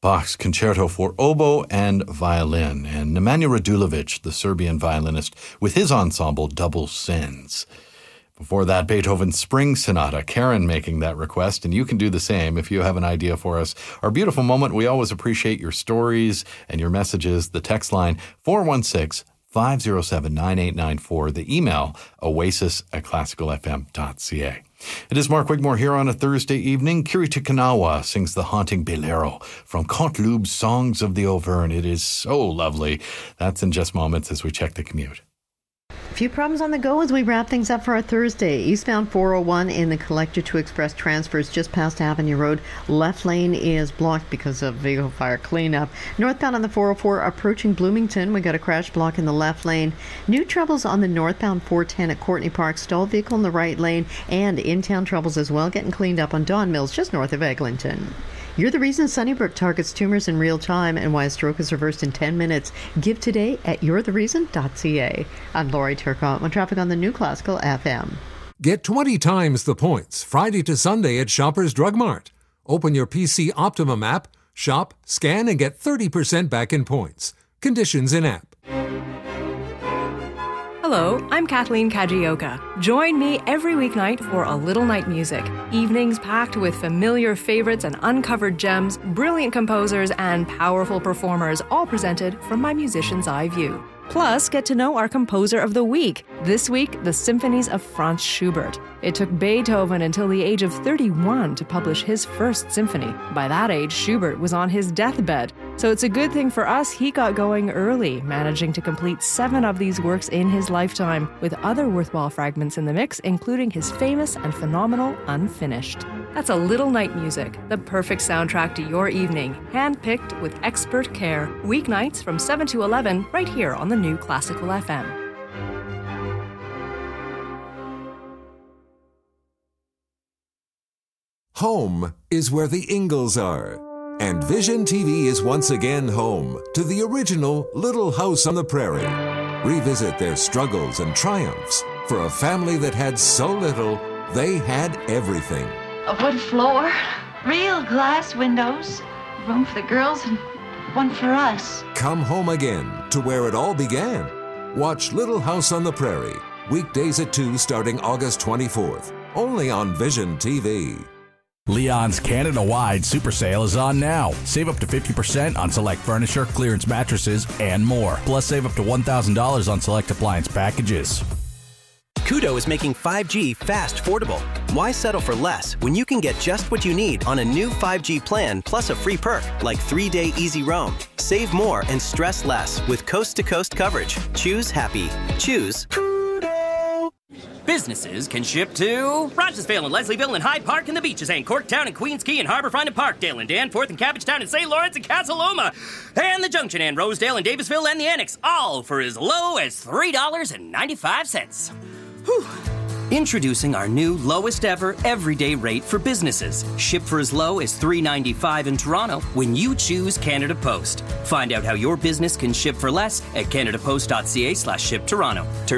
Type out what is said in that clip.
Bach's Concerto for Oboe and Violin, and Nemanja Radulović, the Serbian violinist, with his ensemble Double Sins. Before that, Beethoven's Spring Sonata. Karen making that request, and you can do the same if you have an idea for us. Our beautiful moment, we always appreciate your stories and your messages. The text line, 416-507-9894. The email, oasis@classicalfm.ca. It is Mark Wigmore here on a Thursday evening. Kirita Kanawa sings the haunting Bolero from Canteloup's Songs of the Auvergne. It is so lovely. That's in just moments as we check the commute. Few problems on the go as we wrap things up for our Thursday. Eastbound 401 in the Collector to Express transfers just past Avenue Road. Left lane is blocked because of vehicle fire cleanup. Northbound on the 404 approaching Bloomington, we got a crash block in the left lane. New troubles on the northbound 410 at Courtney Park. Stalled vehicle in the right lane, and in-town troubles as well, getting cleaned up on Don Mills just north of Eglinton. You're the reason Sunnybrook targets tumors in real time and why a stroke is reversed in 10 minutes. Give today at you'rethereason.ca. I'm Lori Turcotte with traffic on the New Classical FM. Get 20 times the points Friday to Sunday at Shoppers Drug Mart. Open your PC Optimum app, shop, scan, and get 30% back in points. Conditions in app. Hello, I'm Kathleen Kajioka. Join me every weeknight for A Little Night Music. Evenings packed with familiar favorites and uncovered gems, brilliant composers, and powerful performers, all presented from my musician's eye view. Plus, get to know our composer of the week. This week, the symphonies of Franz Schubert. It took Beethoven until the age of 31 to publish his first symphony. By that age, Schubert was on his deathbed. So it's a good thing for us he got going early, managing to complete 7 of these works in his lifetime, with other worthwhile fragments in the mix, including his famous and phenomenal Unfinished. That's A Little Night Music, the perfect soundtrack to your evening, handpicked with expert care. Weeknights from 7 to 11, right here on the New Classical FM. Home is where the Ingalls are. And Vision TV is once again home to the original Little House on the Prairie. Revisit their struggles and triumphs for a family that had so little, they had everything. A wood floor, real glass windows, room for the girls and one for us. Come home again to where it all began. Watch Little House on the Prairie, weekdays at 2 starting August 24th, only on Vision TV. Leon's Canada-wide super sale is on now. Save up to 50% on select furniture, clearance mattresses, and more. Plus, save up to $1,000 on select appliance packages. Koodo is making 5G fast affordable. Why settle for less when you can get just what you need on a new 5G plan plus a free perk like 3-day easy roam. Save more and stress less with coast-to-coast coverage. Choose happy. Choose Koodo. Businesses can ship to Rochesville and Leslieville and Hyde Park and the Beaches and Corktown and Queens Quay and Harbourfront and Parkdale and Danforth and Cabbagetown and St. Lawrence and Casaloma and the Junction and Rosedale and Davisville and the Annex, all for as low as $3.95. Whew. Introducing our new lowest ever everyday rate for businesses. Ship for as low as $3.95 in Toronto when you choose Canada Post. Find out how your business can ship for less at canadapost.ca/shiptoronto.